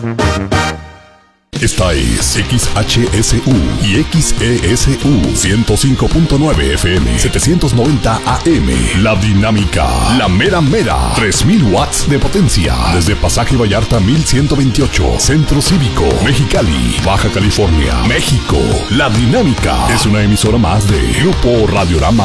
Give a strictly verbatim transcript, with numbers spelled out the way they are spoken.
Esta es X H S U y X E S U ciento cinco punto nueve F M, setecientos noventa A M. La Dinámica, la mera mera, tres mil watts de potencia. Desde Pasaje Vallarta mil ciento veintiocho, Centro Cívico, Mexicali, Baja California, México. La Dinámica es una emisora más de Grupo Radiorama